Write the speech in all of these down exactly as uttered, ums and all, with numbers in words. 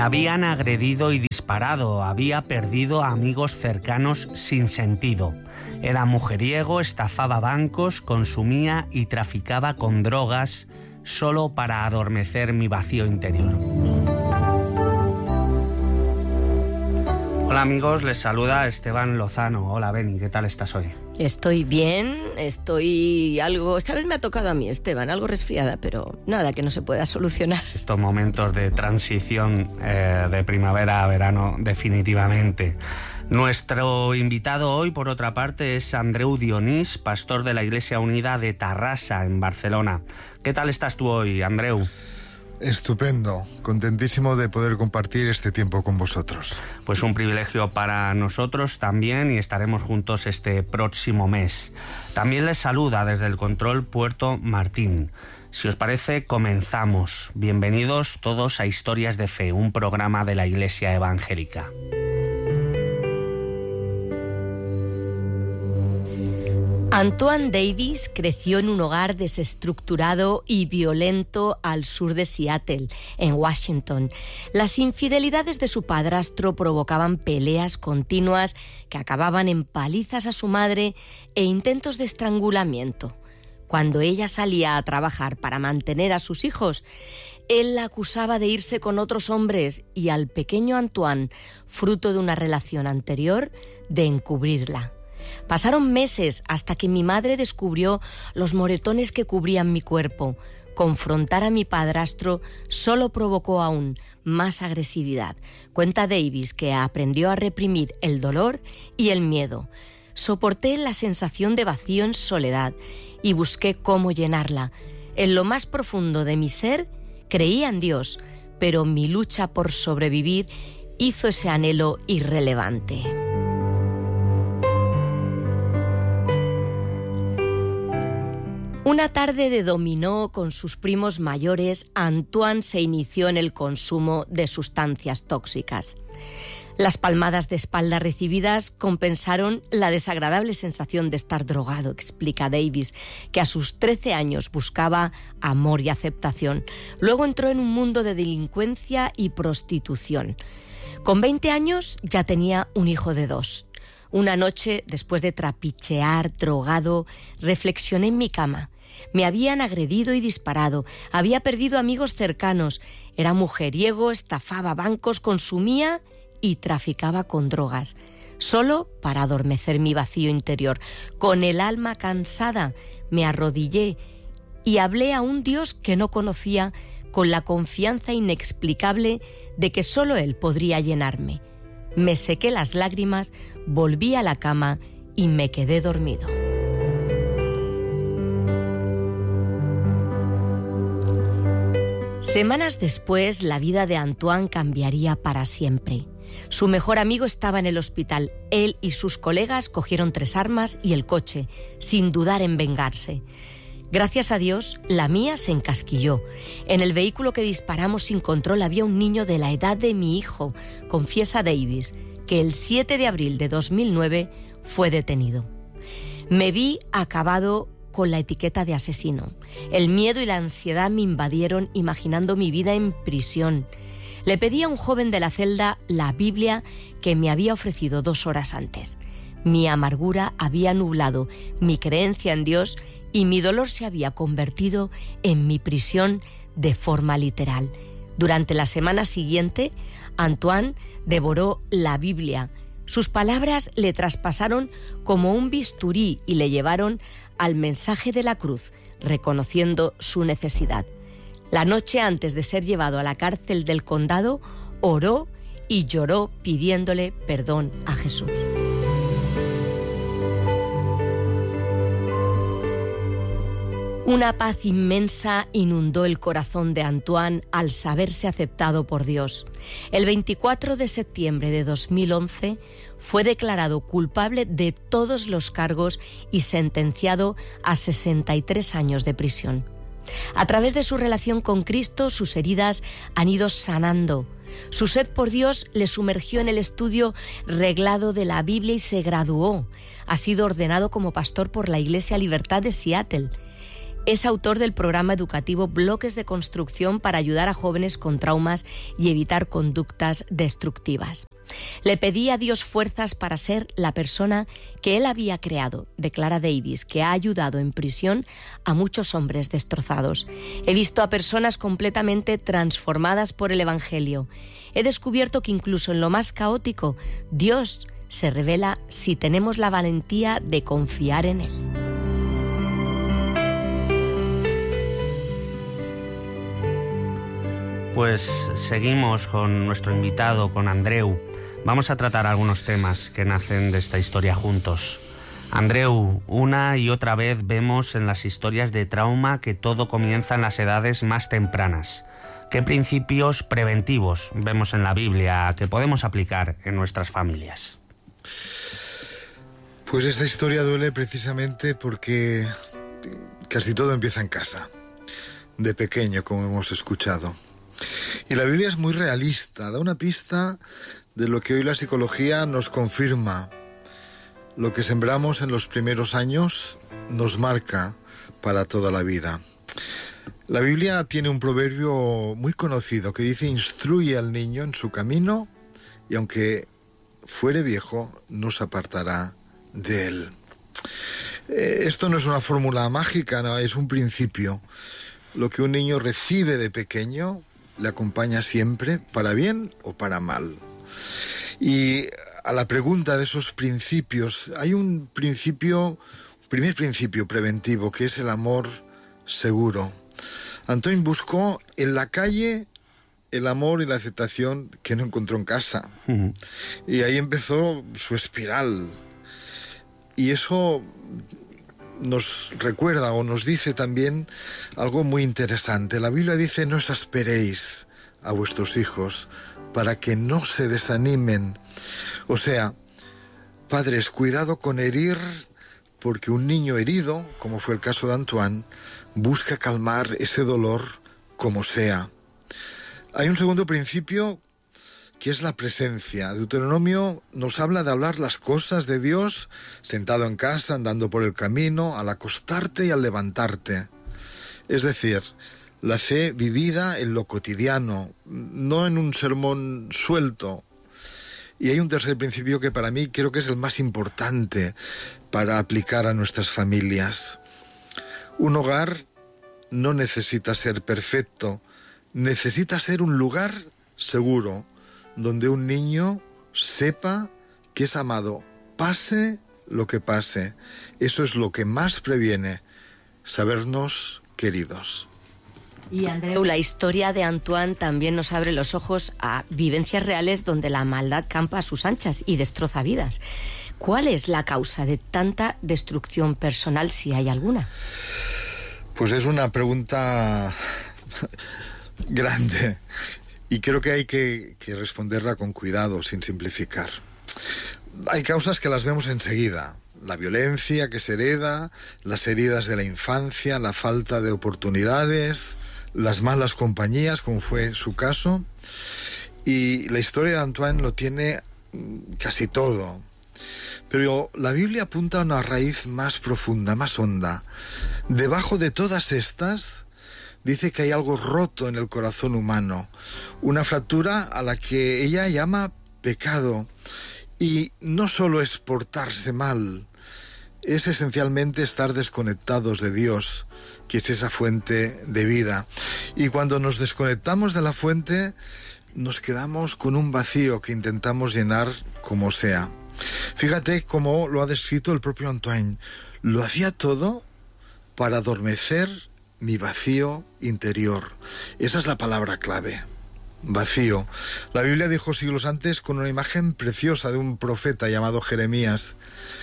habían agredido y disparado, había perdido a amigos cercanos sin sentido. Era mujeriego, estafaba bancos, consumía y traficaba con drogas solo para adormecer mi vacío interior. Hola amigos, les saluda Esteban Lozano. Hola Beni, ¿qué tal estás hoy? Estoy bien, estoy algo... Esta vez me ha tocado a mí, Esteban, algo resfriada, pero nada que no se pueda solucionar. Estos momentos de transición eh, de primavera a verano, definitivamente. Nuestro invitado hoy, por otra parte, es Andreu Dionís, pastor de la Iglesia Unida de Tarrasa, en Barcelona. ¿Qué tal estás tú hoy, Andreu? Estupendo, contentísimo de poder compartir este tiempo con vosotros. Pues un privilegio para nosotros también y estaremos juntos este próximo mes. También les saluda desde el control Puerto Martín. Si os parece, comenzamos. Bienvenidos todos a Historias de Fe, un programa de la Iglesia Evangélica. Antoine Davis creció en un hogar desestructurado y violento al sur de Seattle, en Washington. Las infidelidades de su padrastro provocaban peleas continuas que acababan en palizas a su madre e intentos de estrangulamiento. Cuando ella salía a trabajar para mantener a sus hijos, él la acusaba de irse con otros hombres y al pequeño Antoine, fruto de una relación anterior, de encubrirla. Pasaron meses hasta que mi madre descubrió los moretones que cubrían mi cuerpo. Confrontar a mi padrastro solo provocó aún más agresividad. Cuenta Davis que aprendió a reprimir el dolor y el miedo. Soporté la sensación de vacío en soledad y busqué cómo llenarla. En lo más profundo de mi ser creía en Dios, pero mi lucha por sobrevivir hizo ese anhelo irrelevante. Una tarde de dominó con sus primos mayores, Antoine se inició en el consumo de sustancias tóxicas. Las palmadas de espalda recibidas compensaron la desagradable sensación de estar drogado, explica Davis, que a sus trece años buscaba amor y aceptación. Luego entró en un mundo de delincuencia y prostitución. Con veinte años ya tenía un hijo de dos. Una noche, después de trapichear, drogado, reflexioné en mi cama. Me habían agredido y disparado, había perdido amigos cercanos, era mujeriego, estafaba bancos, consumía y traficaba con drogas, solo para adormecer mi vacío interior. Con el alma cansada me arrodillé y hablé a un Dios que no conocía, con la confianza inexplicable de que solo Él podría llenarme. Me sequé las lágrimas, volví a la cama y me quedé dormido. Semanas después, la vida de Antoine cambiaría para siempre. Su mejor amigo estaba en el hospital. Él y sus colegas cogieron tres armas y el coche, sin dudar en vengarse. Gracias a Dios, la mía se encasquilló. En el vehículo que disparamos sin control había un niño de la edad de mi hijo, confiesa Davis, que el siete de abril de dos mil nueve fue detenido. Me vi acabado con la etiqueta de asesino. El miedo y la ansiedad me invadieron imaginando mi vida en prisión. Le pedí a un joven de la celda la Biblia que me había ofrecido dos horas antes. Mi amargura había nublado mi creencia en Dios y mi dolor se había convertido en mi prisión de forma literal. Durante la semana siguiente, Antoine devoró la Biblia. Sus palabras le traspasaron como un bisturí y le llevaron al mensaje de la cruz, reconociendo su necesidad. La noche antes de ser llevado a la cárcel del condado, oró y lloró pidiéndole perdón a Jesús. Una paz inmensa inundó el corazón de Antoine al saberse aceptado por Dios. El veinticuatro de septiembre de dos mil once fue declarado culpable de todos los cargos y sentenciado a sesenta y tres años de prisión. A través de su relación con Cristo, sus heridas han ido sanando. Su sed por Dios le sumergió en el estudio reglado de la Biblia y se graduó. Ha sido ordenado como pastor por la Iglesia Libertad de Seattle. Es autor del programa educativo Bloques de Construcción para ayudar a jóvenes con traumas y evitar conductas destructivas. Le pedí a Dios fuerzas para ser la persona que Él había creado, declara Davis, que ha ayudado en prisión a muchos hombres destrozados. He visto a personas completamente transformadas por el Evangelio. He descubierto que incluso en lo más caótico, Dios se revela si tenemos la valentía de confiar en Él. Pues seguimos con nuestro invitado, con Andreu. Vamos a tratar algunos temas que nacen de esta historia juntos. Andreu, una y otra vez vemos en las historias de trauma que todo comienza en las edades más tempranas. ¿Qué principios preventivos vemos en la Biblia que podemos aplicar en nuestras familias? Pues esta historia duele precisamente porque casi todo empieza en casa, de pequeño, como hemos escuchado. Y la Biblia es muy realista, da una pista de lo que hoy la psicología nos confirma. Lo que sembramos en los primeros años nos marca para toda la vida. La Biblia tiene un proverbio muy conocido que dice: instruye al niño en su camino y aunque fuere viejo no se apartará de él. Eh, esto no es una fórmula mágica, no, es un principio. Lo que un niño recibe de pequeño le acompaña siempre, para bien o para mal. Y a la pregunta de esos principios, hay un principio, un primer principio preventivo, que es el amor seguro. Antoine buscó en la calle el amor y la aceptación que no encontró en casa. Uh-huh. Y ahí empezó su espiral. Y eso nos recuerda o nos dice también algo muy interesante. La Biblia dice: no exasperéis a vuestros hijos para que no se desanimen. O sea, padres, cuidado con herir, porque un niño herido, como fue el caso de Antoine, busca calmar ese dolor como sea. Hay un segundo principio que es la presencia. Deuteronomio nos habla de hablar las cosas de Dios sentado en casa, andando por el camino, al acostarte y al levantarte. Es decir, la fe vivida en lo cotidiano, no en un sermón suelto. Y hay un tercer principio que para mí creo que es el más importante para aplicar a nuestras familias. Un hogar no necesita ser perfecto, necesita ser un lugar seguro, donde un niño sepa que es amado, pase lo que pase. Eso es lo que más previene, sabernos queridos. Y Andreu, la historia de Antoine también nos abre los ojos a vivencias reales donde la maldad campa a sus anchas y destroza vidas. ¿Cuál es la causa de tanta destrucción personal, si hay alguna? Pues es una pregunta grande. Y creo que hay que, que responderla con cuidado, sin simplificar. Hay causas que las vemos enseguida. La violencia que se hereda, las heridas de la infancia, la falta de oportunidades, las malas compañías, como fue su caso. Y la historia de Antoine lo tiene casi todo. Pero la Biblia apunta a una raíz más profunda, más honda. Debajo de todas estas dice que hay algo roto en el corazón humano, una fractura a la que ella llama pecado. Y no solo es portarse mal, es esencialmente estar desconectados de Dios, que es esa fuente de vida. Y cuando nos desconectamos de la fuente, nos quedamos con un vacío que intentamos llenar como sea. Fíjate cómo lo ha descrito el propio Antoine. Lo hacía todo para adormecer mi vacío interior. Esa es la palabra clave. Vacío. La Biblia dijo siglos antes con una imagen preciosa de un profeta llamado Jeremías: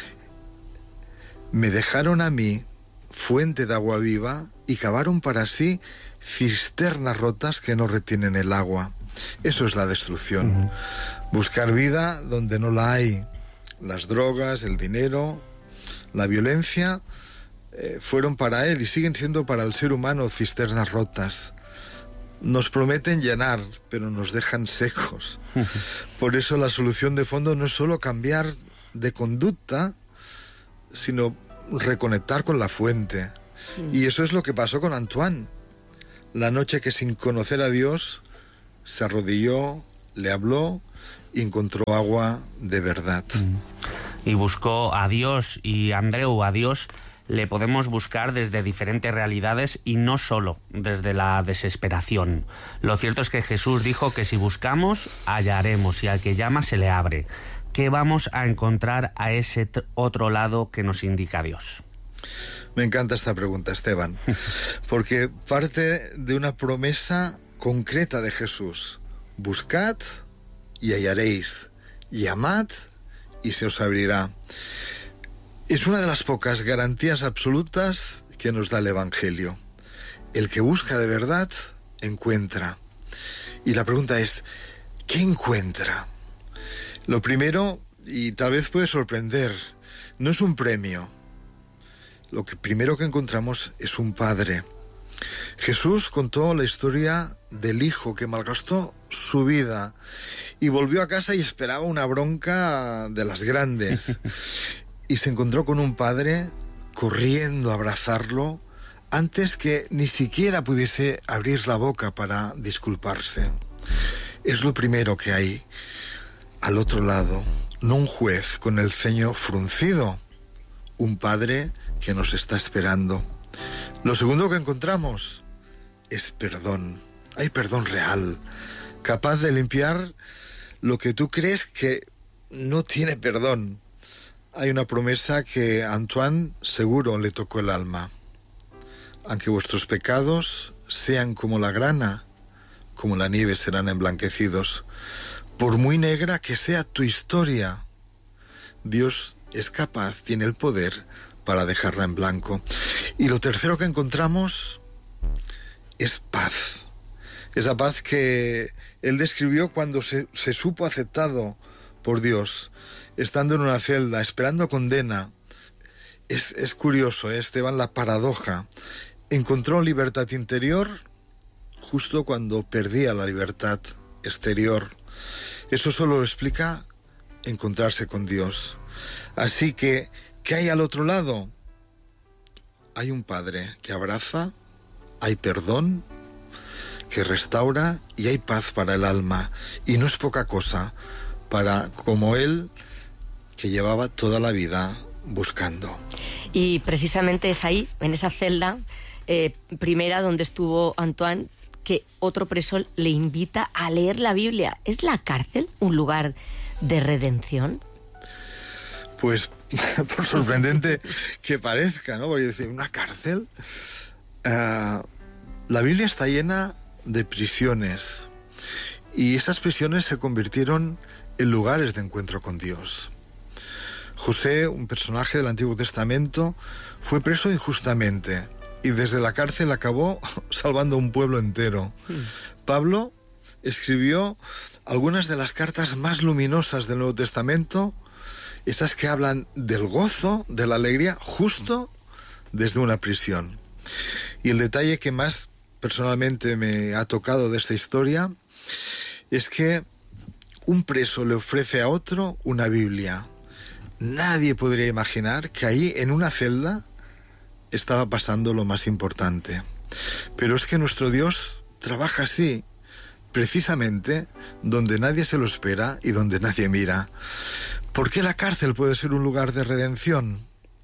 me dejaron a mí fuente de agua viva y cavaron para sí cisternas rotas que no retienen el agua. Eso es la destrucción. Uh-huh. Buscar vida donde no la hay. Las drogas, el dinero, la violencia eh, fueron para él y siguen siendo para el ser humano cisternas rotas. Nos prometen llenar, pero nos dejan secos. Por eso la solución de fondo no es solo cambiar de conducta, sino reconectar con la fuente. Mm. Y eso es lo que pasó con Antoine. La noche que sin conocer a Dios se arrodilló, le habló y encontró agua de verdad. Mm. Y buscó a Dios, y Andreu, a Dios le podemos buscar desde diferentes realidades y no solo desde la desesperación. Lo cierto es que Jesús dijo que si buscamos, hallaremos, y al que llama se le abre. ¿Qué vamos a encontrar a ese t- otro lado que nos indica Dios? Me encanta esta pregunta, Esteban, porque parte de una promesa concreta de Jesús. Buscad y hallaréis, llamad y se os abrirá. Es una de las pocas garantías absolutas que nos da el Evangelio. El que busca de verdad, encuentra. Y la pregunta es, ¿qué encuentra? Lo primero, y tal vez puede sorprender, no es un premio. Lo que primero que encontramos es un padre. Jesús contó la historia del hijo que malgastó su vida y volvió a casa y esperaba una bronca de las grandes. Y se encontró con un padre corriendo a abrazarlo antes que ni siquiera pudiese abrir la boca para disculparse. Es lo primero que hay al otro lado, no un juez con el ceño fruncido, un padre que nos está esperando. Lo segundo que encontramos es perdón. Hay perdón real, capaz de limpiar lo que tú crees que no tiene perdón. Hay una promesa que a Antoine seguro le tocó el alma. Aunque vuestros pecados sean como la grana, como la nieve serán emblanquecidos. Por muy negra que sea tu historia, Dios es capaz, tiene el poder para dejarla en blanco. Y lo tercero que encontramos es paz. Esa paz que él describió cuando se, se supo aceptado por Dios, estando en una celda, esperando condena. Es, es curioso, ¿eh, Esteban, la paradoja. Encontró libertad interior justo cuando perdía la libertad exterior. Eso solo lo explica encontrarse con Dios. Así que, ¿qué hay al otro lado? Hay un Padre que abraza, hay perdón, que restaura y hay paz para el alma. Y no es poca cosa para, como Él, que llevaba toda la vida buscando. Y precisamente es ahí, en esa celda eh, primera donde estuvo Antoine, que otro preso le invita a leer la Biblia. ¿Es la cárcel un lugar de redención? Pues, por sorprendente que parezca, ¿no? Porque decir, ¿una cárcel? Uh, la Biblia está llena de prisiones, y esas prisiones se convirtieron en lugares de encuentro con Dios. José, un personaje del Antiguo Testamento, fue preso injustamente y desde la cárcel acabó salvando a un pueblo entero. Mm. Pablo escribió algunas de las cartas más luminosas del Nuevo Testamento, esas que hablan del gozo, de la alegría, justo desde una prisión. Y el detalle que más personalmente me ha tocado de esta historia es que un preso le ofrece a otro una Biblia. Nadie podría imaginar que ahí, en una celda, estaba pasando lo más importante. Pero es que nuestro Dios trabaja así, precisamente donde nadie se lo espera y donde nadie mira. ¿Por qué la cárcel puede ser un lugar de redención?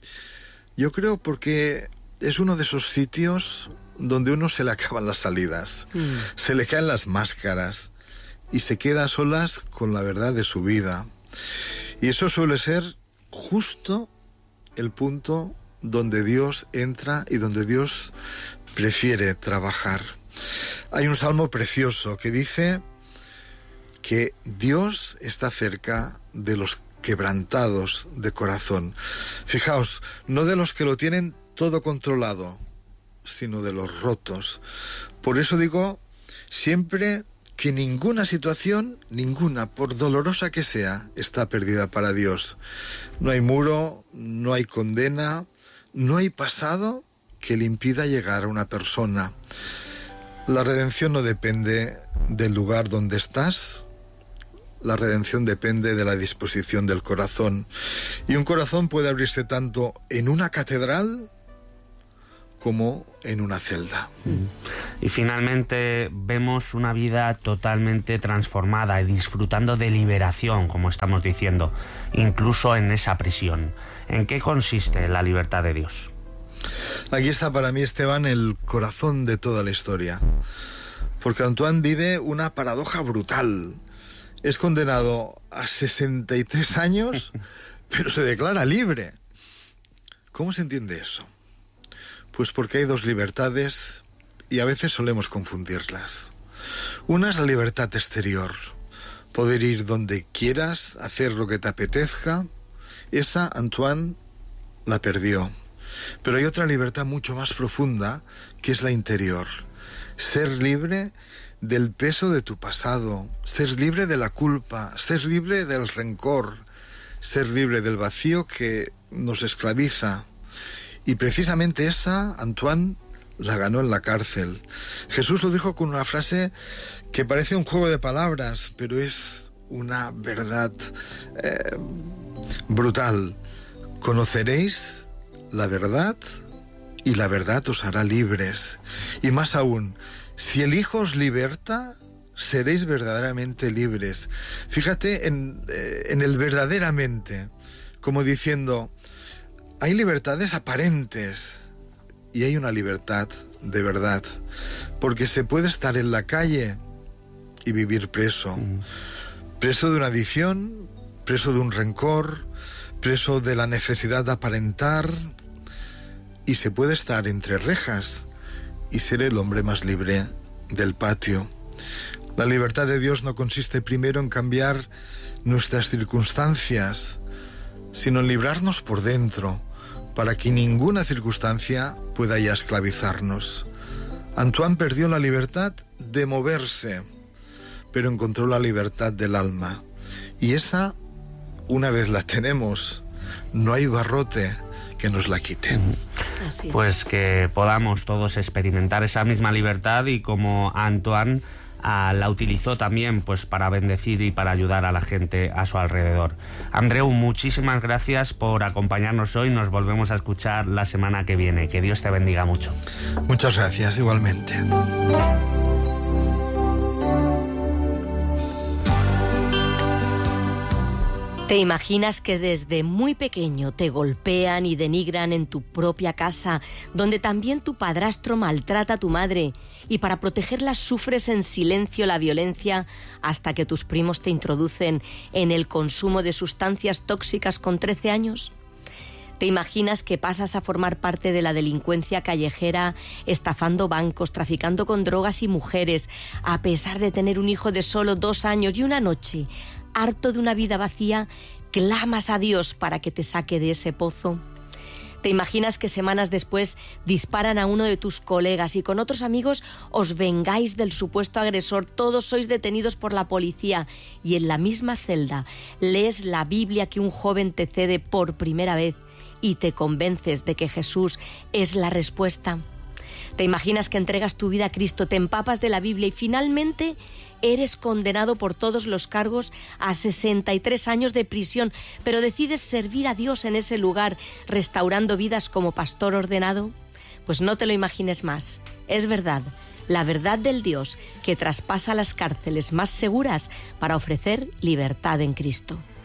Yo creo porque es uno de esos sitios donde uno se le acaban las salidas, mm. se le caen las máscaras y se queda a solas con la verdad de su vida. Y eso suele ser justo el punto donde Dios entra y donde Dios prefiere trabajar. Hay un salmo precioso que dice que Dios está cerca de los quebrantados de corazón. Fijaos, no de los que lo tienen todo controlado, sino de los rotos. Por eso digo siempre que ninguna situación, ninguna, por dolorosa que sea, está perdida para Dios. No hay muro, no hay condena, no hay pasado que le impida llegar a una persona. La redención no depende del lugar donde estás, la redención depende de la disposición del corazón. Y un corazón puede abrirse tanto en una catedral como en una celda. Y finalmente vemos una vida totalmente transformada y disfrutando de liberación, como estamos diciendo, incluso en esa prisión. ¿En qué consiste la libertad de Dios? Aquí está para mí, Esteban, el corazón de toda la historia. Porque Antoine vive una paradoja brutal. Es condenado a sesenta y tres años, pero se declara libre. ¿Cómo se entiende eso? Pues porque hay dos libertades y a veces solemos confundirlas. Una es la libertad exterior, poder ir donde quieras, hacer lo que te apetezca. Esa Antoine la perdió. Pero hay otra libertad mucho más profunda, que es la interior. Ser libre del peso de tu pasado, ser libre de la culpa, ser libre del rencor, ser libre del vacío que nos esclaviza. Y precisamente esa, Antoine la ganó en la cárcel. Jesús lo dijo con una frase que parece un juego de palabras, pero es una verdad eh, brutal. Conoceréis la verdad y la verdad os hará libres. Y más aún, si el Hijo os liberta, seréis verdaderamente libres. Fíjate en, eh, en el verdaderamente, como diciendo, hay libertades aparentes y hay una libertad de verdad, porque se puede estar en la calle y vivir preso, mm. preso de una adicción, preso de un rencor, preso de la necesidad de aparentar, y se puede estar entre rejas y ser el hombre más libre del patio. La libertad de Dios no consiste primero en cambiar nuestras circunstancias, sino en librarnos por dentro, para que ninguna circunstancia pueda ya esclavizarnos. Antoine perdió la libertad de moverse, pero encontró la libertad del alma. Y esa, una vez la tenemos, no hay barrote que nos la quite. Así es. Pues que podamos todos experimentar esa misma libertad, y como Antoine ah, la utilizó también pues para bendecir y para ayudar a la gente a su alrededor. Andreu, muchísimas gracias por acompañarnos hoy. Nos volvemos a escuchar la semana que viene. Que Dios te bendiga mucho. Muchas gracias, igualmente. ¿Te imaginas que desde muy pequeño te golpean y denigran en tu propia casa, donde también tu padrastro maltrata a tu madre, y para protegerla sufres en silencio la violencia hasta que tus primos te introducen en el consumo de sustancias tóxicas con trece años? ¿Te imaginas que pasas a formar parte de la delincuencia callejera, estafando bancos, traficando con drogas y mujeres, a pesar de tener un hijo de solo dos años y una noche, harto de una vida vacía, clamas a Dios para que te saque de ese pozo? ¿Te imaginas que semanas después disparan a uno de tus colegas y con otros amigos os vengáis del supuesto agresor? Todos sois detenidos por la policía y en la misma celda lees la Biblia que un joven te cede por primera vez y te convences de que Jesús es la respuesta. ¿Te imaginas que entregas tu vida a Cristo, te empapas de la Biblia y finalmente eres condenado por todos los cargos a sesenta y tres años de prisión, pero decides servir a Dios en ese lugar, restaurando vidas como pastor ordenado? Pues no te lo imagines más. Es verdad, la verdad del Dios que traspasa las cárceles más seguras para ofrecer libertad en Cristo.